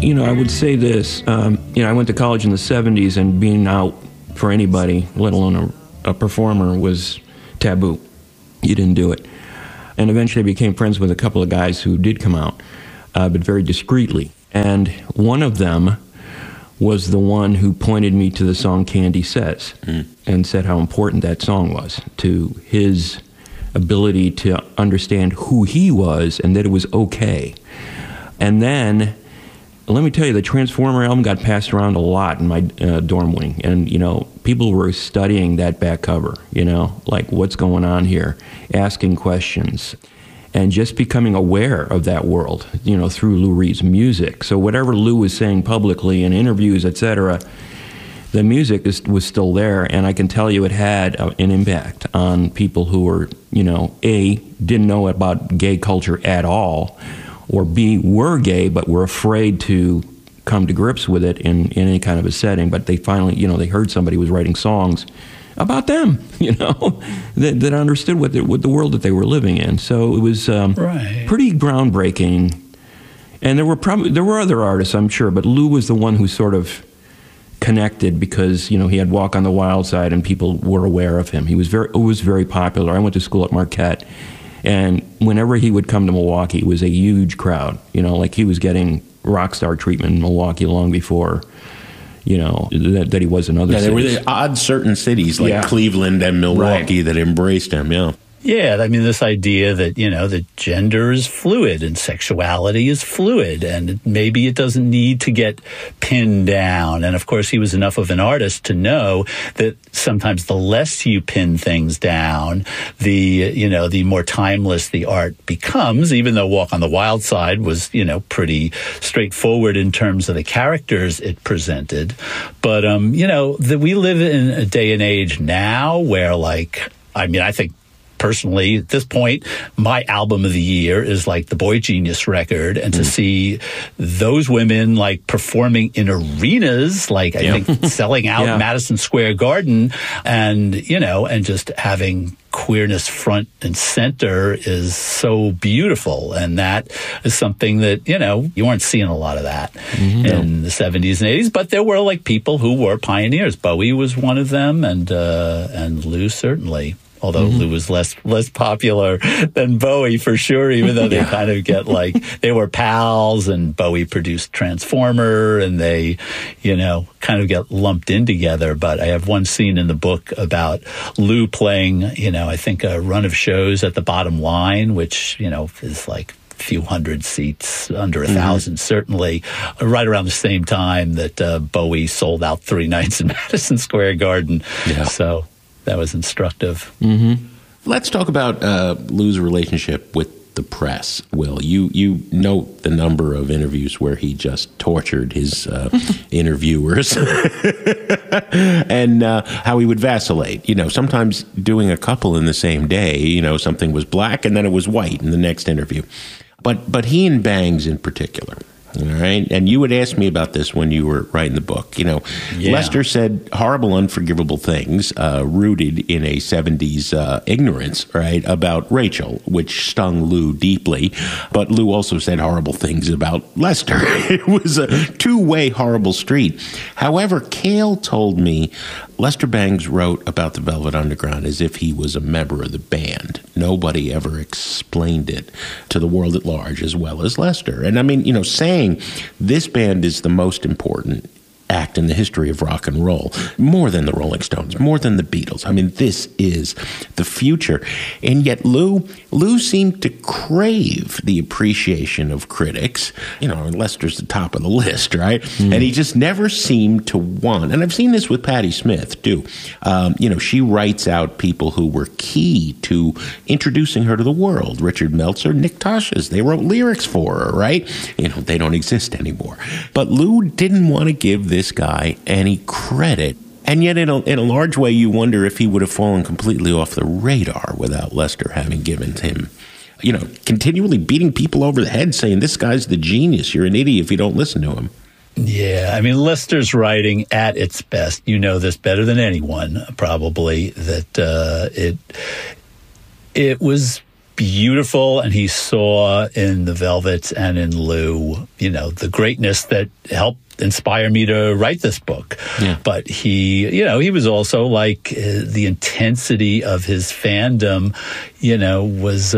I would say this. I went to college in the 70s, and being out for anybody, let alone a performer, was taboo. You didn't do it. And eventually I became friends with a couple of guys who did come out, but very discreetly. And one of them was the one who pointed me to the song Candy Says and said how important that song was to his ability to understand who he was and that it was okay. And then, let me tell you, the Transformer album got passed around a lot in my dorm wing. And, people were studying that back cover, like what's going on here, asking questions, and just becoming aware of that world, through Lou Reed's music. So whatever Lou was saying publicly in interviews, etc., the music was still there, and I can tell you it had an impact on people who were, A, didn't know about gay culture at all, or B, were gay but were afraid to come to grips with it in any kind of a setting. But they finally, they heard somebody was writing songs about them, that understood what the world that they were living in. So it was pretty groundbreaking. And there were other artists, I'm sure, but Lou was the one who sort of connected because, he had Walk on the Wild Side and people were aware of him. He was very popular. I went to school at Marquette, and whenever he would come to Milwaukee, it was a huge crowd. Like he was getting rock star treatment in Milwaukee long before that he was in other cities. There were the odd certain cities like Cleveland and Milwaukee that embraced him, Yeah, I mean, this idea that, that gender is fluid and sexuality is fluid, and maybe it doesn't need to get pinned down. And of course, he was enough of an artist to know that sometimes the less you pin things down, the more timeless the art becomes, even though Walk on the Wild Side was, pretty straightforward in terms of the characters it presented. But, that we live in a day and age now where, I think, personally, at this point, my album of the year is like the Boy Genius record, and to see those women performing in arenas, I think selling out Madison Square Garden, and and just having queerness front and center is so beautiful. And that is something that, you weren't seeing a lot of that in the 70s and 80s, but there were people who were pioneers. Bowie was one of them, and Lou certainly. Although Lou was less popular than Bowie for sure, even though they kind of get they were pals, and Bowie produced Transformer, and they, kind of get lumped in together. But I have one scene in the book about Lou playing, I think a run of shows at the Bottom Line, which, is a few hundred seats, under 1,000 certainly, right around the same time that Bowie sold out 3 nights in Madison Square Garden. Yeah. So that was instructive. Let's talk about Lou's relationship with the press. Will, you note the number of interviews where he just tortured his interviewers and how he would vacillate. Sometimes doing a couple in the same day, something was black and then it was white in the next interview. But he and Bangs in particular. All right. And you would ask me about this when you were writing the book. Lester said horrible, unforgivable things rooted in a 70s ignorance, right, about Rachel, which stung Lou deeply. But Lou also said horrible things about Lester. It was a two-way horrible street. However, Cale told me Lester Bangs wrote about the Velvet Underground as if he was a member of the band. Nobody ever explained it to the world at large as well as Lester. And I mean, saying this band is the most important act in the history of rock and roll, more than the Rolling Stones, more than the Beatles. I mean, this is the future. And yet Lou seemed to crave the appreciation of critics. Lester's the top of the list, right? And he just never seemed to want, and I've seen this with Patti Smith too. She writes out people who were key to introducing her to the world. Richard Meltzer, Nick Tosches, they wrote lyrics for her, right? They don't exist anymore. But Lou didn't want to give this guy any credit. And yet, in a large way, you wonder if he would have fallen completely off the radar without Lester having given him, continually beating people over the head, saying, this guy's the genius. You're an idiot if you don't listen to him. Yeah, I mean, Lester's writing at its best. You know this better than anyone, probably, that it was beautiful, and he saw in the Velvets and in Lou, the greatness that helped inspire me to write this book. Yeah. But he was also like the intensity of his fandom, was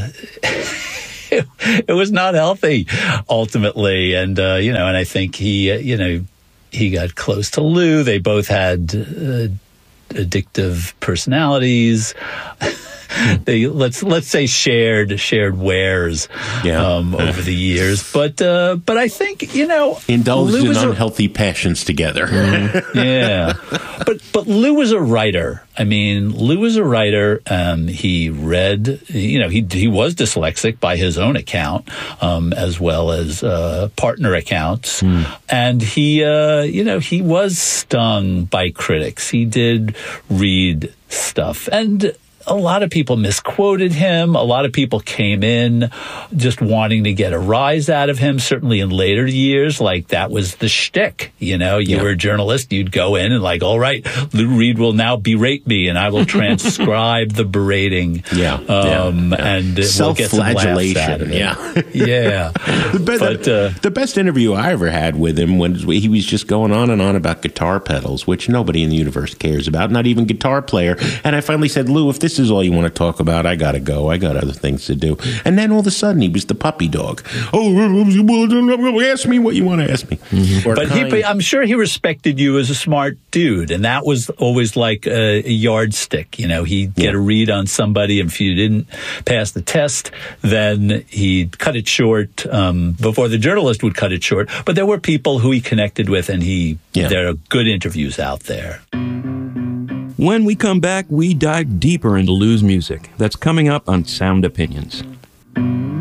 it was not healthy ultimately, and and I think he got close to Lou. They both had addictive personalities. They let's say shared wares over the years, but I think indulged Lou in unhealthy passions together. Yeah, but Lou was a writer. I mean, Lou was a writer. He read. He was dyslexic by his own account, as well as partner accounts, and he was stung by critics. He did read stuff, and a lot of people misquoted him. A lot of people came in just wanting to get a rise out of him, certainly in later years. Like, that was the shtick. You were a journalist. You'd go in and all right, Lou Reed will now berate me, and I will transcribe the berating. And we'll get some laughs out of it. Yeah. The best interview I ever had with him was he was just going on and on about guitar pedals, which nobody in the universe cares about, not even guitar player. And I finally said, Lou, if this is all you want to talk about, I gotta go. I got other things to do. And then all of a sudden, he was the puppy dog. Oh, ask me what you want to ask me. Mm-hmm. But I'm sure he respected you as a smart dude, and that was always like a yardstick. He'd get a read on somebody, and if you didn't pass the test, then he'd cut it short before the journalist would cut it short. But there were people who he connected with, and there are good interviews out there. When we come back, we dive deeper into Lou's music. That's coming up on Sound Opinions.